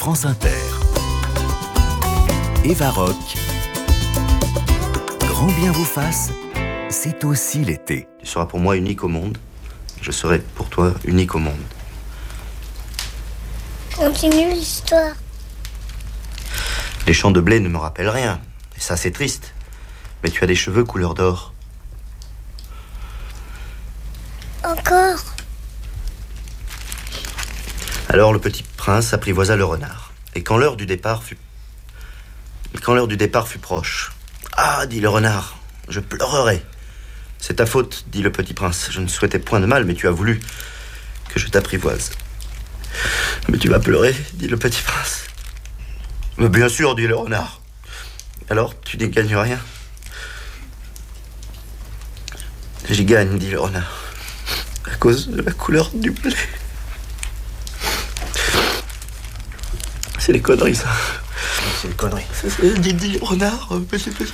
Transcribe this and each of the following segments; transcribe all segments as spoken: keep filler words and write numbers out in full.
France Inter. Eva Rock. Grand bien vous fasse, c'est aussi l'été. Tu seras pour moi unique au monde. Je serai pour toi unique au monde. Continue l'histoire. Les champs de blé ne me rappellent rien. Et ça, c'est triste. Mais tu as des cheveux couleur d'or. Encore. Alors le petit prince apprivoisa le renard. Et quand l'heure du départ fut... Et quand l'heure du départ fut proche... Ah, dit le renard, je pleurerai. C'est ta faute, dit le petit prince. Je ne souhaitais point de mal, mais tu as voulu que je t'apprivoise. Mais tu vas pleurer, dit le petit prince. Mais bien sûr, dit le renard. Alors, tu n'y gagnes rien. J'y gagne, dit le renard. À cause de la couleur du blé. C'est des conneries, ça. C'est des conneries. Dit, dit le renard, petit, petit.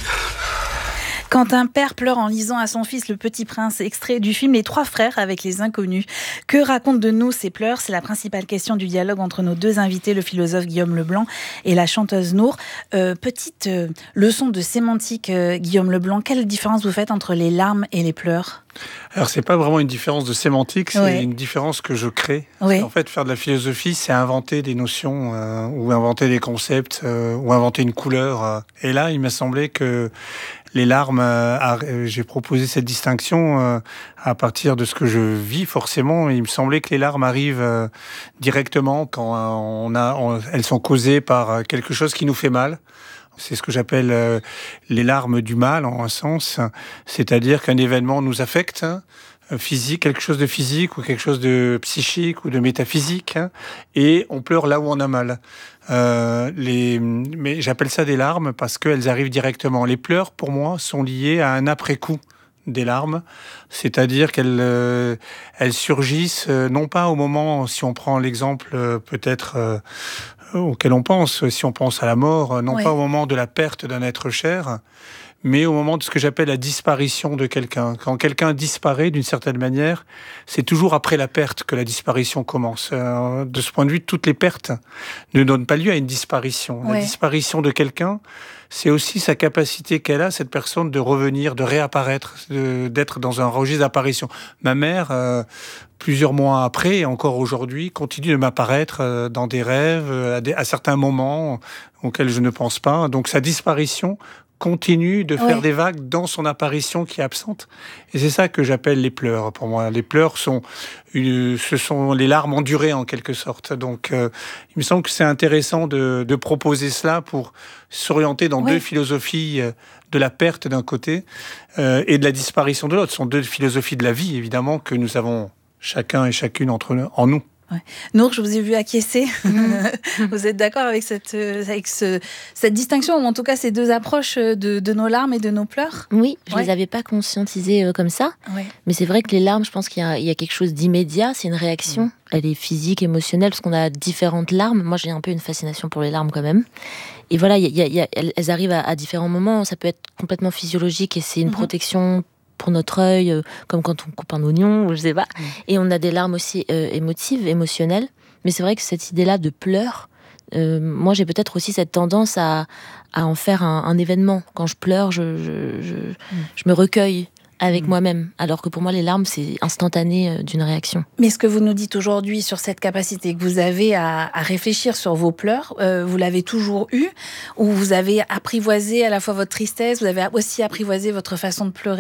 Quand un père pleure en lisant à son fils Le Petit Prince, extrait du film Les Trois Frères avec les Inconnus. Que racontent de nous ces pleurs ? C'est la principale question du dialogue entre nos deux invités, le philosophe Guillaume Leblanc et la chanteuse Nour. Euh, petite euh, leçon de sémantique, euh, Guillaume Leblanc. Quelle différence vous faites entre les larmes et les pleurs ? Alors, c'est pas vraiment une différence de sémantique, c'est ouais. une différence que je crée. Oui. En fait, faire de la philosophie, c'est inventer des notions, euh, ou inventer des concepts, euh, ou inventer une couleur. Euh. Et là, il m'a semblé que les larmes, euh, j'ai proposé cette distinction euh, à partir de ce que je vis forcément. Il me semblait que les larmes arrivent euh, directement quand euh, on a, on, elles sont causées par quelque chose qui nous fait mal. C'est ce que j'appelle euh, les larmes du mal, en un sens. C'est-à-dire qu'un événement nous affecte, hein, physique, quelque chose de physique ou quelque chose de psychique ou de métaphysique, hein, et on pleure là où on a mal. Euh, les, mais j'appelle ça des larmes parce qu'elles arrivent directement. Les pleurs, pour moi, sont liés à un après-coup des larmes, c'est-à-dire qu'elles euh, elles surgissent euh, non pas au moment, si on prend l'exemple euh, peut-être euh, auquel on pense, si on pense à la mort, non oui. pas au moment de la perte d'un être cher, mais au moment de ce que j'appelle la disparition de quelqu'un. Quand quelqu'un disparaît, d'une certaine manière, c'est toujours après la perte que la disparition commence. Euh, de ce point de vue, toutes les pertes ne donnent pas lieu à une disparition. Ouais. La disparition de quelqu'un, c'est aussi sa capacité qu'elle a, cette personne, de revenir, de réapparaître, de, d'être dans un registre d'apparition. Ma mère, euh, plusieurs mois après, et encore aujourd'hui, continue de m'apparaître euh, dans des rêves, à, des, à certains moments auxquels je ne pense pas. Donc sa disparition continue de faire oui. des vagues dans son apparition qui est absente. Et c'est ça que j'appelle les pleurs, pour moi. Les pleurs sont, une, ce sont les larmes endurées, en quelque sorte. Donc, euh, il me semble que c'est intéressant de, de proposer cela pour s'orienter dans oui. deux philosophies de la perte d'un côté euh, et de la disparition de l'autre. Ce sont deux philosophies de la vie, évidemment, que nous avons chacun et chacune entre nous, en nous. Ouais. Nour, je vous ai vu acquiescer. Mmh. Vous êtes d'accord avec cette, avec ce, cette distinction, ou en tout cas ces deux approches de, de nos larmes et de nos pleurs ? Oui, je ne ouais. les avais pas conscientisées euh, comme ça. Ouais. Mais c'est vrai que les larmes, je pense qu'il y a, il y a quelque chose d'immédiat, c'est une réaction. Mmh. Elle est physique, émotionnelle, parce qu'on a différentes larmes. Moi, j'ai un peu une fascination pour les larmes quand même. Et voilà, il y a, il y a, elles arrivent à, à différents moments. Ça peut être complètement physiologique et c'est une mmh. protection pour notre œil, euh, comme quand on coupe un oignon, ou je sais pas. Mmh. Et on a des larmes aussi euh, émotives, émotionnelles. Mais c'est vrai que cette idée-là de pleurs, euh, moi j'ai peut-être aussi cette tendance à, à en faire un, un événement. Quand je pleure, je, je, je, mmh. je me recueille avec mmh. moi-même. Alors que pour moi, les larmes, c'est instantané euh, d'une réaction. Mais ce que vous nous dites aujourd'hui sur cette capacité que vous avez à, à réfléchir sur vos pleurs, euh, vous l'avez toujours eu ? Ou vous avez apprivoisé à la fois votre tristesse, vous avez aussi apprivoisé votre façon de pleurer ?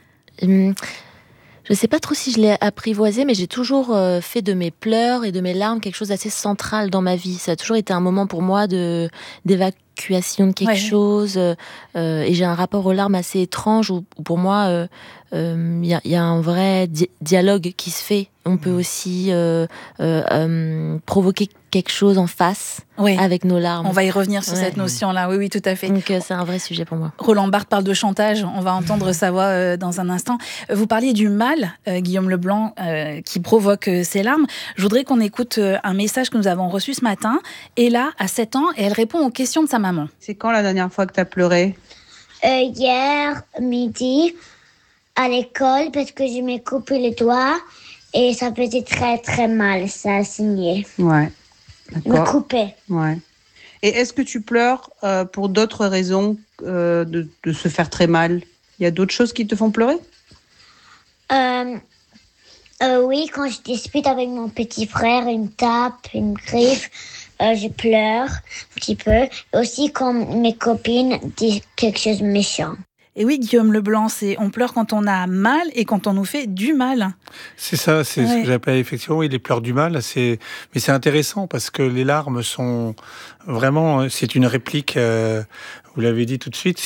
Hum, je ne sais pas trop si je l'ai apprivoisé, mais j'ai toujours euh, fait de mes pleurs et de mes larmes quelque chose d'assez central dans ma vie. Ça a toujours été un moment pour moi de, d'évacuation de quelque ouais. chose. Euh, et j'ai un rapport aux larmes assez étrange où, où pour moi, il euh, euh, y, y a un vrai di- dialogue qui se fait. On peut aussi euh, euh, euh, provoquer quelque chose en face oui. avec nos larmes. On va y revenir sur ouais. cette notion-là, oui, oui, tout à fait. Donc euh, c'est un vrai sujet pour moi. Roland Barthes parle de chantage, on va entendre sa voix euh, dans un instant. Vous parliez du mal, euh, Guillaume Leblanc, euh, qui provoque euh, ces larmes. Je voudrais qu'on écoute euh, un message que nous avons reçu ce matin. Ella a sept ans et elle répond aux questions de sa maman. C'est quand la dernière fois que tu as pleuré ? euh, Hier midi, à l'école, parce que je m'ai coupé les doigts. Et ça faisait très très mal, ça a saigné. Ouais. me couper. Ouais. Et est-ce que tu pleures euh, pour d'autres raisons euh, de, de se faire très mal? Il y a d'autres choses qui te font pleurer? Euh, euh, oui, quand je dispute avec mon petit frère, il me tape, il me griffe, euh, je pleure un petit peu. Et aussi quand mes copines disent quelque chose de méchant. Et oui, Guillaume Leblanc, c'est on pleure quand on a mal et quand on nous fait du mal. C'est ça, c'est ouais. ce que j'appelle effectivement oui, les pleurs du mal. C'est, mais c'est intéressant parce que les larmes sont vraiment, c'est une réplique. Euh, vous l'avez dit tout de suite.